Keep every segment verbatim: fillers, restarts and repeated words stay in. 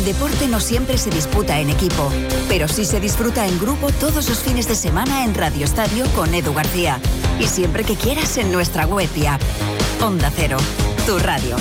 El deporte no siempre se disputa en equipo, pero sí se disfruta en grupo todos los fines de semana en Radio Estadio con Edu García. Y siempre que quieras en nuestra web y app. Onda Cero, tu radio.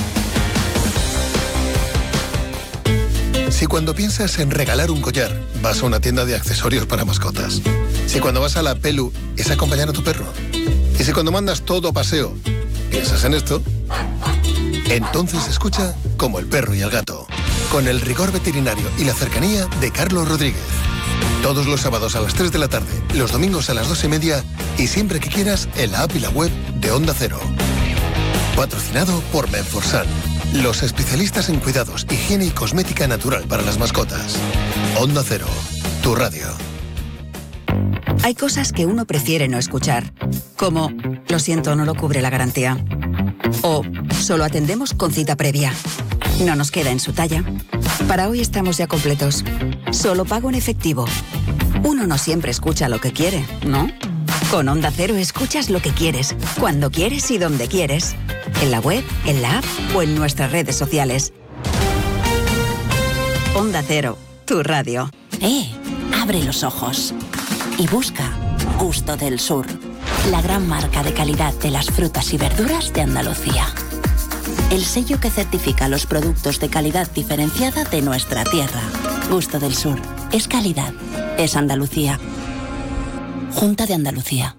Si cuando piensas en regalar un collar, vas a una tienda de accesorios para mascotas. Si cuando vas a la Pelu, es acompañar a tu perro. Y si cuando mandas todo a paseo, piensas en esto, entonces escucha Como el perro y el gato, con el rigor veterinario y la cercanía de Carlos Rodríguez. Todos los sábados a las tres de la tarde, los domingos a las dos y media y siempre que quieras en la app y la web de Onda Cero. Patrocinado por Menforsan, los especialistas en cuidados, higiene y cosmética natural para las mascotas. Onda Cero, tu radio. Hay cosas que uno prefiere no escuchar, como lo siento, no lo cubre la garantía. O solo atendemos con cita previa. No nos queda en su talla. Para hoy estamos ya completos. Solo pago en efectivo. Uno no siempre escucha lo que quiere, ¿no? Con Onda Cero escuchas lo que quieres, cuando quieres y donde quieres. En la web, en la app o en nuestras redes sociales. Onda Cero, tu radio. ¡Eh! Abre los ojos y busca Gusto del Sur, la gran marca de calidad de las frutas y verduras de Andalucía. El sello que certifica los productos de calidad diferenciada de nuestra tierra. Gusto del Sur. Es calidad. Es Andalucía. Junta de Andalucía.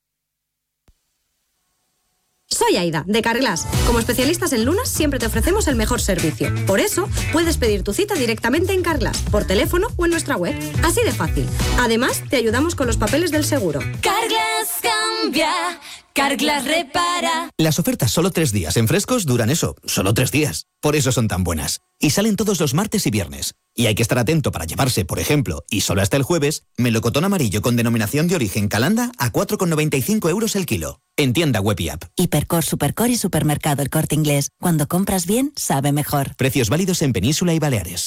Soy Aida, de Carglass. Como especialistas en lunas, siempre te ofrecemos el mejor servicio. Por eso, puedes pedir tu cita directamente en Carglass, por teléfono o en nuestra web. Así de fácil. Además, te ayudamos con los papeles del seguro. Carglass cambia, Carglass repara. Las ofertas solo tres días en Frescos duran eso, solo tres días. Por eso son tan buenas. Y salen todos los martes y viernes. Y hay que estar atento para llevarse, por ejemplo, y solo hasta el jueves, melocotón amarillo con denominación de origen Calanda a cuatro con noventa y cinco euros el kilo. En tienda web y app. Hipercor, Supercor y Supermercado El Corte Inglés. Cuando compras bien, sabe mejor. Precios válidos en Península y Baleares.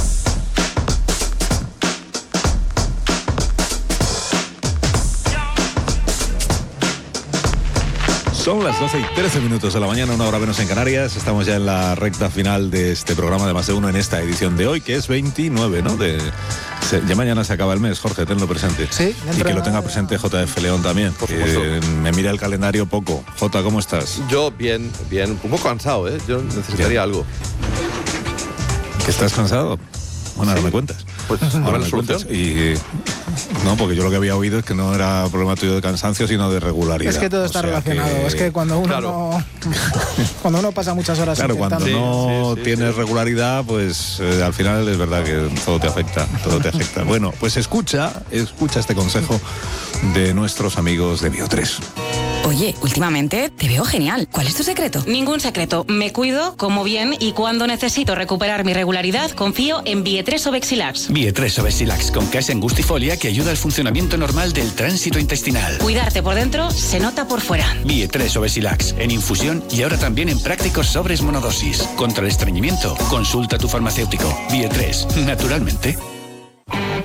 Son las doce y trece minutos de la mañana, una hora menos en Canarias. Estamos ya en la recta final de este programa de Más de Uno en esta edición de hoy, que es veintinueve, ¿no? De, se, ya mañana se acaba el mes, Jorge, tenlo presente. Sí. Y que lo tenga presente J F León también. Por supuesto. Eh, me mira el calendario poco. Jota, ¿cómo estás? Yo bien, bien. Un poco cansado, ¿eh? Yo necesitaría Bien. algo. ¿Que estás cansado? Bueno, ahora Sí. me cuentas. Pues Ahora ahora la me solución. cuentas. Y no, porque yo lo que había oído es que no era problema tuyo de cansancio, sino de regularidad. Es que todo está O sea relacionado. que- Es que cuando uno Claro. no, cuando uno pasa muchas horas Claro, cuando intentando. no Sí, sí, tienes sí. regularidad, pues eh, al final es verdad que todo te afecta, todo te afecta. Bueno, pues escucha, escucha este consejo de nuestros amigos de Bio tres. Oye, últimamente te veo genial. ¿Cuál es tu secreto? Ningún secreto. Me cuido, como bien y cuando necesito recuperar mi regularidad, confío en Vie tres Obexilax. Vie tres Obexilax con case angustifolia que ayuda al funcionamiento normal del tránsito intestinal. Cuidarte por dentro se nota por fuera. Vie tres Obexilax en infusión y ahora también en prácticos sobres monodosis. Contra el estreñimiento, consulta a tu farmacéutico. Vie tres, naturalmente.